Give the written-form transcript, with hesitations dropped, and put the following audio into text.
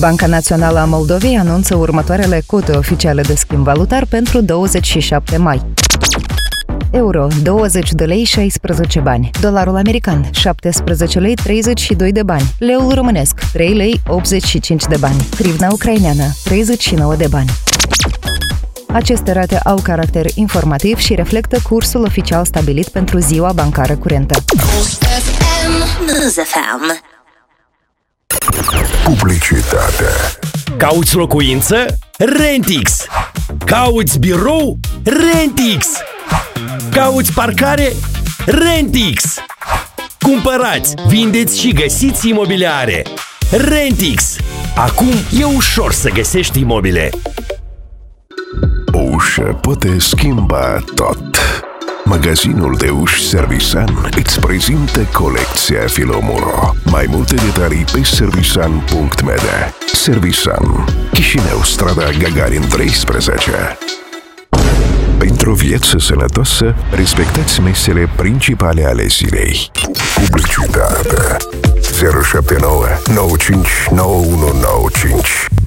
Banca Națională a Moldovei anunță următoarele cote oficiale de schimb valutar pentru 27 mai. Euro, 20 de lei 16 bani. Dolarul american, 17 lei 32 de bani. Leul românesc, 3 lei 85 de bani. Hrivna ucraineană, 39 de bani. Aceste rate au caracter informativ și reflectă cursul oficial stabilit pentru ziua bancară curentă. Publicitate. Cauți locuință? Rentix! Cauți birou? Rentix! Cauți parcare? Rentix! Cumpărați, vindeți și găsiți imobiliare. Rentix! Acum e ușor să găsești imobile. O ușă poate schimba tot. Magazinul de uși Servisan îți prezintă colecția Filomuro. Mai multe detalii pe servisan.md. Servisan, Chișinău, strada Gagarin 13. Pentru o viață sănătoasă, respectați mesele principale ale zilei. Publicitate 079 95 9195